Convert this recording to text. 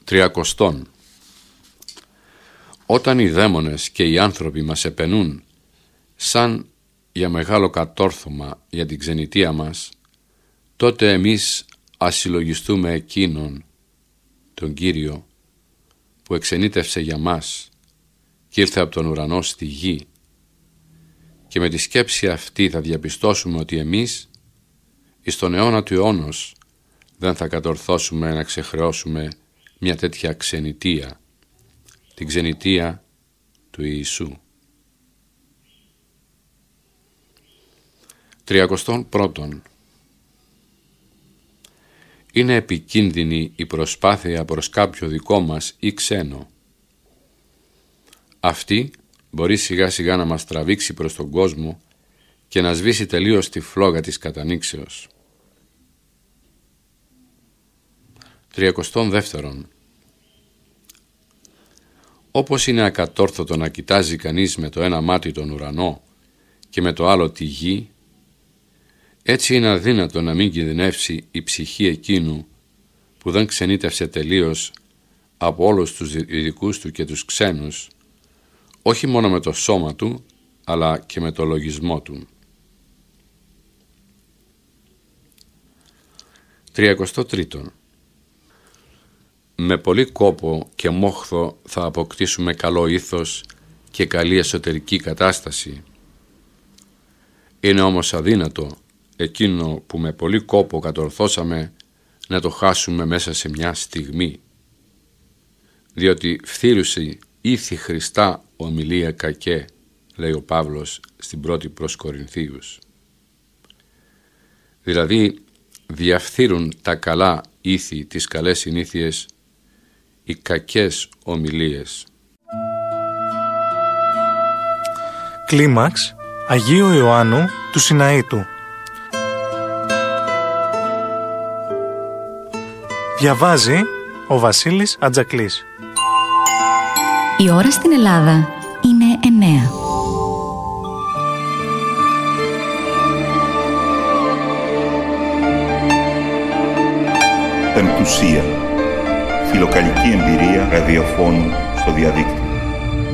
30. Όταν οι δαίμονες και οι άνθρωποι μας επενούν σαν για μεγάλο κατόρθωμα για την ξενιτεία μας, τότε εμείς ας συλλογιστούμε εκείνον, τον Κύριο, που εξενίτευσε για μας και ήρθε από τον ουρανό στη γη, και με τη σκέψη αυτή θα διαπιστώσουμε ότι εμείς εις τον αιώνα του αιώνος δεν θα κατορθώσουμε να ξεχρεώσουμε μια τέτοια ξενιτεία, την ξενιτεία του Ιησού. 31. Είναι επικίνδυνη η προσπάθεια προς κάποιο δικό μας ή ξένο. Αυτή μπορεί σιγά σιγά να μας τραβήξει προς τον κόσμο και να σβήσει τελείως τη φλόγα της κατανήξεως. 32. Όπως είναι ακατόρθωτο να κοιτάζει κανείς με το ένα μάτι τον ουρανό και με το άλλο τη γη, έτσι είναι αδύνατο να μην κινδυνεύσει η ψυχή εκείνου που δεν ξενίτευσε τελείως από όλους τους δικούς του και τους ξένους, όχι μόνο με το σώμα του, αλλά και με το λογισμό του. 33. Με πολύ κόπο και μόχθο θα αποκτήσουμε καλό ήθος και καλή εσωτερική κατάσταση. Είναι όμως αδύνατο εκείνο που με πολύ κόπο κατορθώσαμε να το χάσουμε μέσα σε μια στιγμή, διότι φθήρουσε ήθη Χριστά ομιλία κακέ, λέει ο Παύλος στην 1η προς Κορινθίους. Δηλαδή διαφθείρουν τα καλά ήθη, τις καλές συνήθειες, οι κακές ομιλίες. Κλίμαξ Αγίου Ιωάννου του Σιναήτου. Διαβάζει ο Βασίλης Ατζακλής. Η ώρα στην Ελλάδα είναι 9. Πεμπτουσία. Φιλοκαλική εμπειρία ραδιοφώνου στο διαδίκτυο.